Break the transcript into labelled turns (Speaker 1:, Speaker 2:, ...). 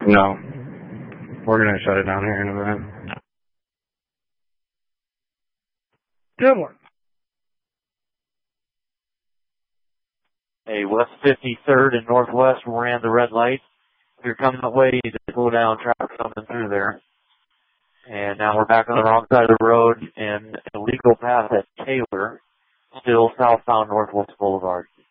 Speaker 1: No. We're going to shut it down here in a minute.
Speaker 2: Good one.
Speaker 3: Hey, West 53rd and Northwest ran the red light. If you're coming that way, you need to slow down traffic coming through there. And now we're back on the wrong side of the road and illegal path at Taylor, still southbound Northwest Boulevard.